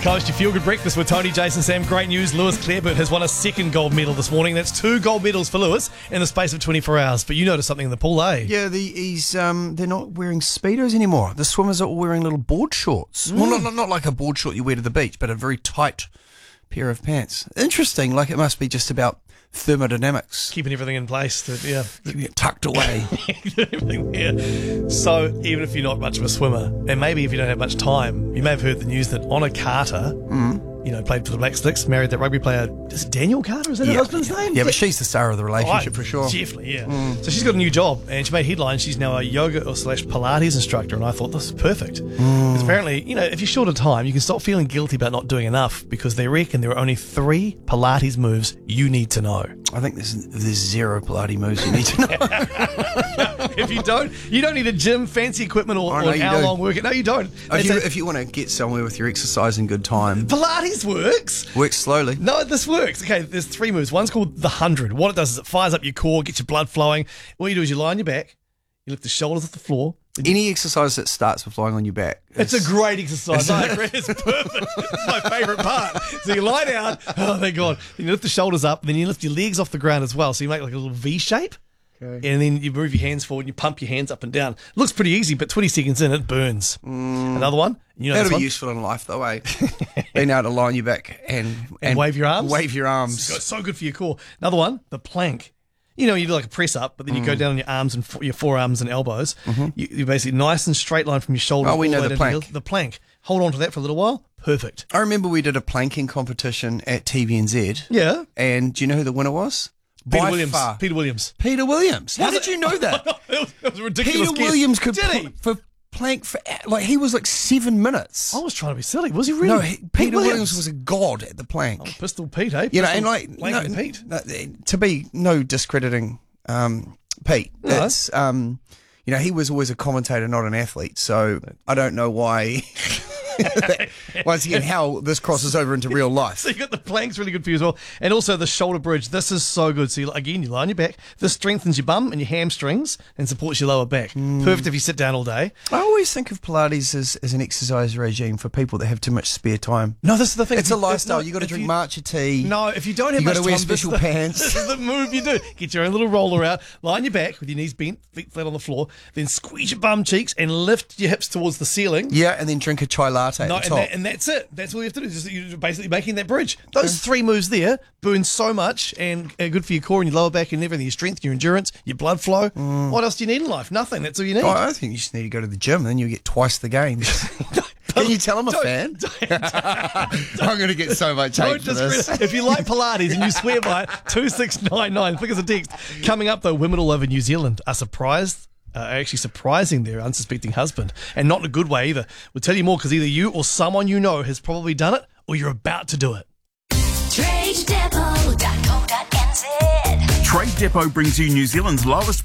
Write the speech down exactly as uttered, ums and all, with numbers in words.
East Coast, your feel-good breakfast with Tony, Jason, Sam. Great news. Lewis Clareburt has won a second gold medal this morning. That's two gold medals for Lewis in the space of twenty-four hours. But you noticed something in the pool, eh? Yeah, the, he's um, they're not wearing Speedos anymore. The swimmers are all wearing little board shorts. Mm. Well, not, not not like a board short you wear to the beach, but a very tight pair of pants. Interesting. Like it must be just about thermodynamics. Keeping everything in place. To, yeah. Keeping it tucked away. Everything there. So even if you're not much of a swimmer, and maybe if you don't have much time, you may have heard the news that Honor Carter, mm. you know, played for the Black Sticks, married that rugby player. Is it Daniel Carter? Is that yeah, her husband's yeah. name? Yeah, but she's the star of the relationship oh, for sure. Definitely, yeah. Mm. So she's got a new job, and she made headlines. She's now a yoga or slash Pilates instructor, and I thought this is perfect. Mm. Because apparently, you know, if you're short of time, you can stop feeling guilty about not doing enough because they reckon there are only three Pilates moves you need to know. I think there's there's zero Pilates moves you need to know. If you don't, you don't need a gym, fancy equipment, or, oh, no, or an hour-long workout. No, you don't. If you, if you want to get somewhere with your exercise in good time, Pilates works. Works slowly. No, this works. Okay, there's three moves. One's called the hundred. What it does is it fires up your core, gets your blood flowing. All you do is you lie on your back, you lift the shoulders off the floor. Any exercise that starts with lying on your back. It's a great exercise. I agree. It's perfect. It's my favourite part. So you lie down. Oh, thank God. Then you lift the shoulders up. Then you lift your legs off the ground as well. So you make like a little V shape. Okay. And then you move your hands forward and you pump your hands up and down. Looks pretty easy, but twenty seconds in, it burns. Mm. Another one. You know That'll be one? useful in life, though, eh? Being able to lie on your back and, and, and wave your arms. Wave your arms. It's so good for your core. Another one, the plank. You know, you do like a press up, but then you mm. go down on your arms and your forearms and elbows. Mm-hmm. You, you're basically nice and straight line from your shoulders. Oh, we know the, the plank. The, the plank. Hold on to that for a little while. Perfect. I remember we did a planking competition at T V N Z. Yeah. And do you know who the winner was? Peter By Williams. far. Peter Williams. Peter Williams. How was did it? you know that? that, was, that was a ridiculous Peter guess. Williams could did he? pl- for plank for like he was like seven minutes. I was trying to be silly. Was he really? No, he, Peter Williams? Williams was a god at the plank. Oh, Pistol Pete, eh? Pistol, you know, and like Plank no, Pete. No, to be no discrediting um, Pete. No. It's um, you know, he was always a commentator, not an athlete. So I don't know why. Once again, how this crosses over into real life. So you got the planks really good for you as well, and also the shoulder bridge. This is so good. So you, again, you lie on your back. This strengthens your bum and your hamstrings and supports your lower back. Mm. Perfect if you sit down all day. I always think of Pilates as, as an exercise regime for people that have too much spare time. No, this is the thing. It's a lifestyle. No, you got to drink you, matcha tea. No, if you don't have you much got to wear time, special this pants. The, this is the move you do. Get your own little roller out, lie on your back with your knees bent, feet flat on the floor, then squeeze your bum cheeks and lift your hips towards the ceiling. Yeah, and then drink a chai latte no, at the and top. That, and that's it. That's all you have to do. Just, you're basically making that bridge. Those three moves there burn so much and are good for your core and your lower back and everything. Your strength, your endurance, your blood flow. Mm. What else do you need in life? Nothing. That's all you need. Oh, I think you just need to go to the gym and then you'll get twice the gains. Can you tell I'm a fan? Don't, don't, I'm going to get so much hate for this. If you like Pilates and you swear by it, two six nine nine. Think as a text. Coming up, though, women all over New Zealand are surprised. Uh, are actually surprising their unsuspecting husband, and not in a good way either. We'll tell you more because either you or someone you know has probably done it, or you're about to do it. Trade Depot dot co dot n z. Trade Depot brings you New Zealand's lowest